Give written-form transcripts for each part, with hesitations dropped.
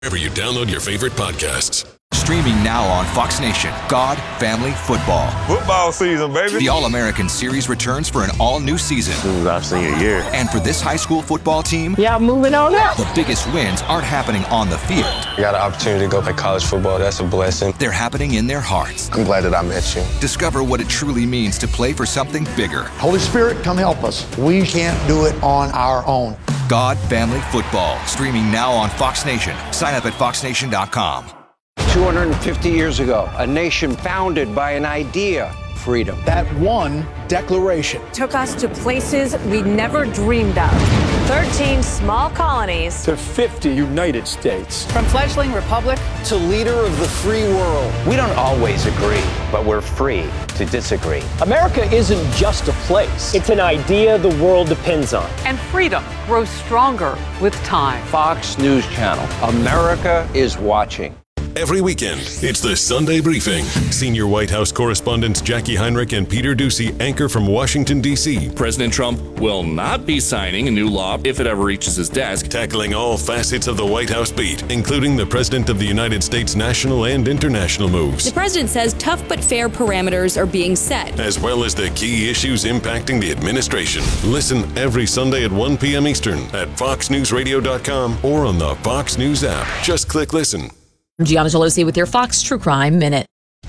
Wherever you download your favorite podcasts. Streaming now on Fox Nation, God, Family, Football. Football season, baby. The All-American Series returns for an all-new season. This is our senior year. And for this high school football team, yeah, moving on up. The biggest wins aren't happening on the field. I got an opportunity to go play college football. That's a blessing. They're happening in their hearts. I'm glad that I met you. Discover what it truly means to play for something bigger. Holy Spirit, come help us. We can't do it on our own. God, Family, Football. Streaming now on Fox Nation. Sign up at foxnation.com. 250 years ago, a nation founded by an idea, freedom. That one declaration took us to places we never dreamed of. 13 small colonies to 50 United States. From fledgling republic to leader of the free world. We don't always agree, but we're free to disagree. America isn't just a place. It's an idea the world depends on. And freedom grows stronger with time. Fox News Channel. America is watching. Every weekend, it's the Sunday Briefing. Senior White House correspondents Jackie Heinrich and Peter Doocy anchor from Washington, D.C. President Trump will not be signing a new law if it ever reaches his desk. Tackling all facets of the White House beat, including the President of the United States' national and international moves. The president says tough but fair parameters are being set, as well as the key issues impacting the administration. Listen every Sunday at 1 p.m. Eastern at foxnewsradio.com or on the Fox News app. Just click listen. I'm Gianna Gelosi with your Fox True Crime Minute.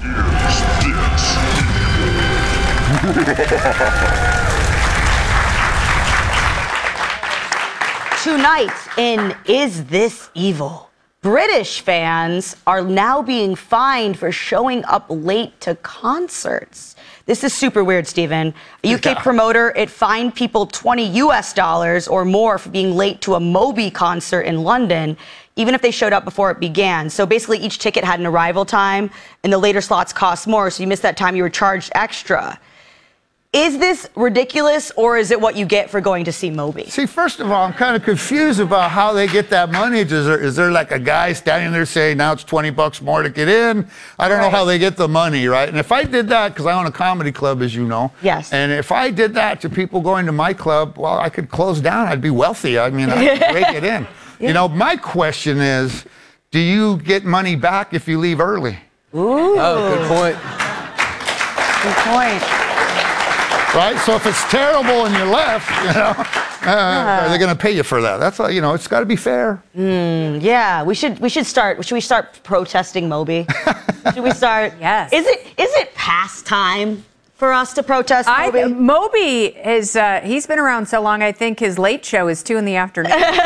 Tonight in Is This Evil? British fans are now being fined for showing up late to concerts. This is super weird, Stephen. A UK promoter, it fined people $20 or more for being late to a Moby concert in London, even if they showed up before it began. So basically each ticket had an arrival time and the later slots cost more. So you missed that time, you were charged extra. Is this ridiculous, or is it what you get for going to see Moby? See, first of all, I'm kind of confused about how they get that money. Is there like a guy standing there saying, now it's $20 more to get in? I don't know how they get the money, right? And if I did that, because I own a comedy club, as you know. Yes. And if I did that to people going to my club, well, I could close down. I'd be wealthy. I mean, I could break it in. Yeah. You know, my question is, do you get money back if you leave early? Ooh. Oh, good point. Good point. Right? So if it's terrible and you're left, you know, are they going to pay you for that? That's, you know, it's got to be fair. Yeah, should we start protesting Moby? Should we start? Yes. Is it past time for us to protest Moby? Moby is, he's been around so long, I think his late show is 2 p.m.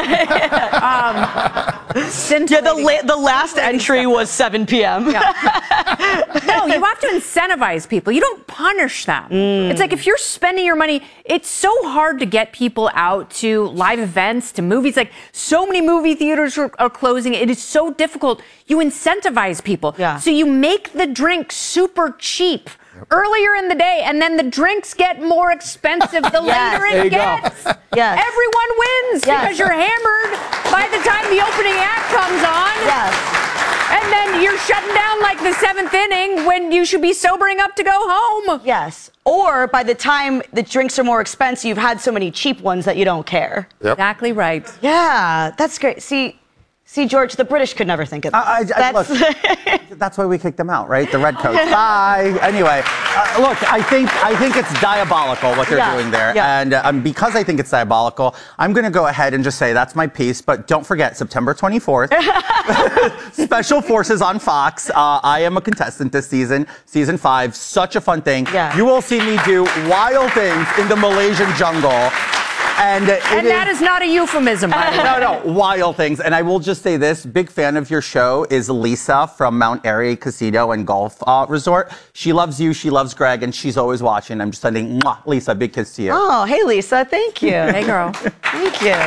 The last entry was 7 p.m. Yeah. No, you have to incentivize people. You don't punish them. It's like if you're spending your money, it's so hard to get people out to live events, to movies. Like so many movie theaters are closing. It is so difficult. You incentivize people. Yeah. So you make the drink super cheap earlier in the day, and then the drinks get more expensive the later it gets. Yes. Everyone wins because you're hammered by the time the opening act comes on. Yes. And then you're shutting down like the 7th inning when you should be sobering up to go home. Yes. Or by the time the drinks are more expensive, you've had so many cheap ones that you don't care. Yep. Exactly right. Yeah, that's great. See, George, the British could never think of that. Look, that's why we kicked them out, right? The redcoats. Bye. Anyway, look, I think it's diabolical what they're doing there. Yeah. And because I think it's diabolical, I'm going to go ahead and just say that's my piece. But don't forget, September 24th, Special Forces on Fox. I am a contestant this season, season 5. Such a fun thing. Yeah. You will see me do wild things in the Malaysian jungle. And that is not a euphemism, by the way. No, wild things. And I will just say this, big fan of your show is Lisa from Mount Airy Casino and Golf Resort. She loves you, she loves Greg, and she's always watching. I'm just sending, Lisa, big kiss to you. Oh, hey, Lisa, thank you. Hey, girl. Thank you.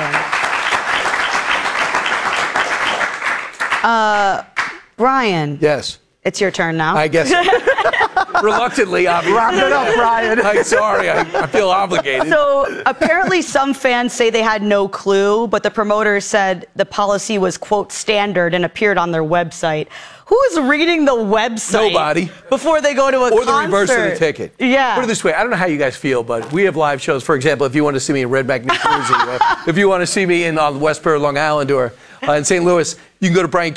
Brian. Yes. It's your turn now. I guess. Reluctantly, obviously. Wrap it up, Brian. I'm sorry. I feel obligated. So apparently some fans say they had no clue, but the promoter said the policy was, quote, standard and appeared on their website. Who is reading the website? Nobody. Before they go to a concert? Or the reverse of the ticket. Yeah. Put it this way. I don't know how you guys feel, but we have live shows. For example, if you want to see me in Red Bank, New Jersey, if you want to see me in Westboro, Long Island, or in St. Louis, You can go to Brian